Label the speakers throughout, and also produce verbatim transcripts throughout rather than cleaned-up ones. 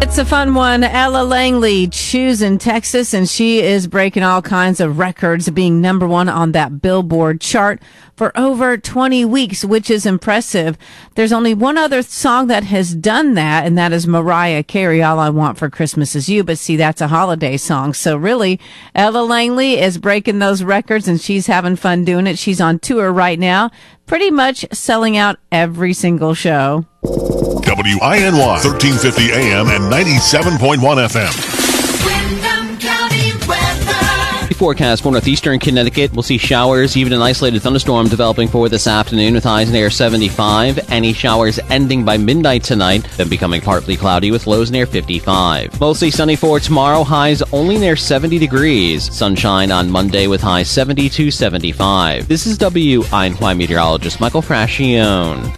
Speaker 1: That's a fun one. Ella Langley, Choose in Texas, and she is breaking all kinds of records, being number one on that Billboard chart for over twenty weeks, which is impressive. There's only one other song that has done that, and that is Mariah Carey, All I Want for Christmas Is You. But see, that's a holiday song. So really, Ella Langley is breaking those records, and she's having fun doing it. She's on tour right now, pretty much selling out every single show.
Speaker 2: W I N Y, thirteen fifty A M and ninety-seven point one F M.
Speaker 3: Windham County weather.
Speaker 4: Forecast for northeastern Connecticut. We'll see showers, even an isolated thunderstorm developing for this afternoon with highs near seventy-five. Any showers ending by midnight tonight, then becoming partly cloudy with lows near fifty-five. Mostly sunny for tomorrow, highs only near seventy degrees. Sunshine on Monday with highs seventy to seventy-five. This is W I N Y meteorologist Michael Frascione.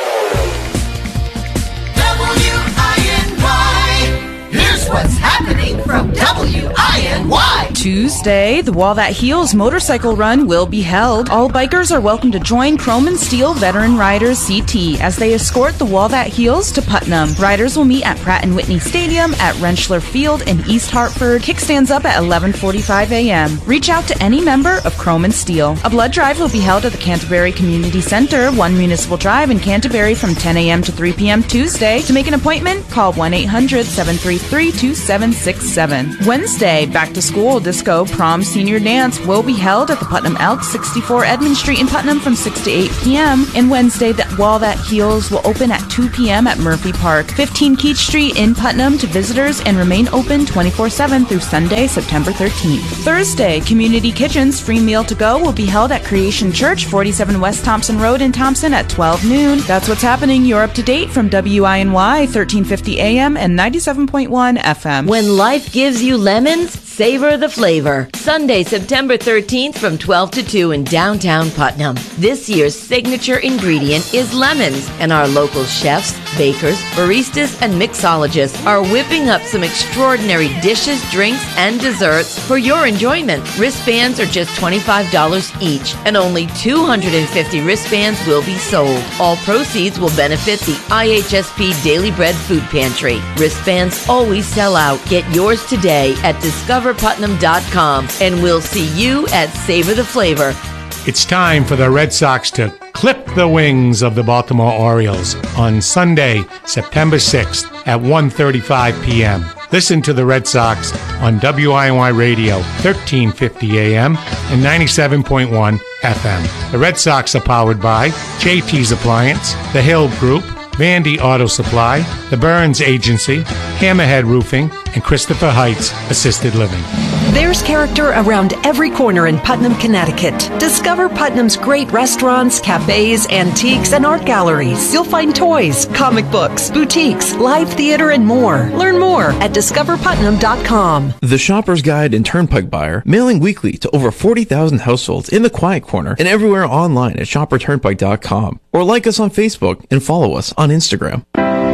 Speaker 3: What's happening from W I N Y?
Speaker 5: Tuesday, the Wall That Heals motorcycle run will be held. All bikers are welcome to join Chrome and Steel Veteran Riders C T as they escort the Wall That Heals to Putnam. Riders will meet at Pratt and Whitney Stadium at Rentschler Field in East Hartford. Kickstands up at eleven forty-five a m Reach out to any member of Chrome and Steel. A blood drive will be held at the Canterbury Community Center, One Municipal Drive in Canterbury from ten a m to three p m Tuesday. To make an appointment, call one eight hundred seven three three two seven six seven. Wednesday, Back to School Disco Prom Senior Dance will be held at the Putnam Elks, sixty-four Edmund Street in Putnam from six to eight p m And Wednesday, the Wall That Heals will open at two p m at Murphy Park, fifteen Keach Street in Putnam to visitors and remain open twenty-four seven through Sunday, September thirteenth. Thursday, Community Kitchen's free meal to go will be held at Creation Church, forty-seven West Thompson Road in Thompson at twelve noon. That's what's happening. You're up to date from W I N Y, thirteen fifty A M and ninety-seven point one F M.
Speaker 6: When life gives you lemons, savor the flavor. Sunday, September thirteenth from twelve to two in downtown Putnam. This year's signature ingredient is lemons, and our local chefs, bakers, baristas, and mixologists are whipping up some extraordinary dishes, drinks, and desserts for your enjoyment. Wristbands are just twenty-five dollars each, and only two hundred fifty wristbands will be sold. All proceeds will benefit the I H S P Daily Bread Food Pantry. Wristbands always sell out. Get yours today at discover putnam dot com, and we'll see you at Savor the Flavor.
Speaker 7: It's time for the Red Sox to clip the wings of the Baltimore Orioles on Sunday, September sixth at one thirty-five p m Listen to the Red Sox on W I N Y Radio, thirteen fifty A M and ninety-seven point one F M. The Red Sox are powered by J T's Appliance, The Hill Group, Vandy Auto Supply, The Burns Agency, Hammerhead Roofing, and Christopher Heights Assisted Living.
Speaker 8: There's character around every corner in Putnam, Connecticut. Discover Putnam's great restaurants, cafes, antiques, and art galleries. You'll find toys, comic books, boutiques, live theater, and more. Learn more at discover putnam dot com.
Speaker 9: The Shopper's Guide and Turnpike Buyer, mailing weekly to over forty thousand households in the Quiet Corner and everywhere online at shopper turnpike dot com. Or like us on Facebook and follow us on Instagram.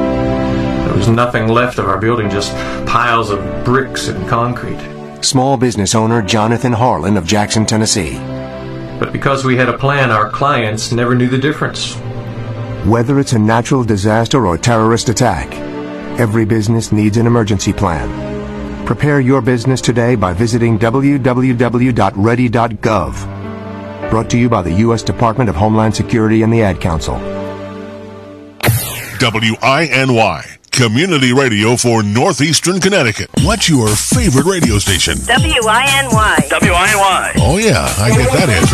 Speaker 10: There was nothing left of our building, just piles of bricks and concrete.
Speaker 11: Small business owner Jonathan Harlan of Jackson, Tennessee.
Speaker 10: But because we had a plan, our clients never knew the difference.
Speaker 11: Whether it's a natural disaster or terrorist attack, every business needs an emergency plan. Prepare your business today by visiting w w w dot ready dot gov. Brought to you by the U S Department of Homeland Security and the Ad Council.
Speaker 2: W I N Y, community radio for Northeastern Connecticut. What's your favorite radio station?
Speaker 12: W I N Y.
Speaker 2: W I N Y. Oh, yeah, I get that answer.